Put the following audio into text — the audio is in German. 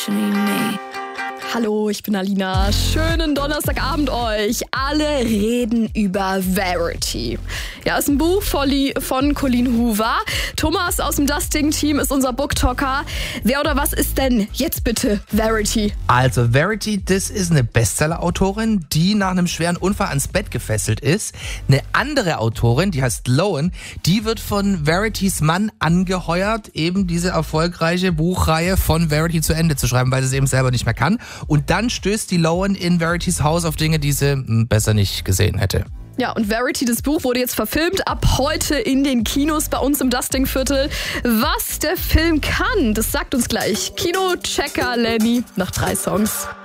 Hallo, ich bin Alina. Schönen Donnerstagabend euch. Alle reden über Verity. Ja, ist ein Buch von Colleen Hoover. Thomas aus dem Dusting-Team ist unser Booktalker. Wer oder was ist denn jetzt bitte Verity? Also Verity, das ist eine Bestseller-Autorin, die nach einem schweren Unfall ans Bett gefesselt ist. Eine andere Autorin, die heißt Lowen, die wird von Veritys Mann angeheuert, eben diese erfolgreiche Buchreihe von Verity zu Ende zu schreiben, weil sie es eben selber nicht mehr kann. Und dann stößt die Lowen in Veritys Haus auf Dinge, die sie besser nicht gesehen hätte. Ja, und Verity, das Buch, wurde jetzt verfilmt, ab heute in den Kinos bei uns im Dusting-Viertel. Was der Film kann, das sagt uns gleich Kino-Checker Lenny nach 3 Songs.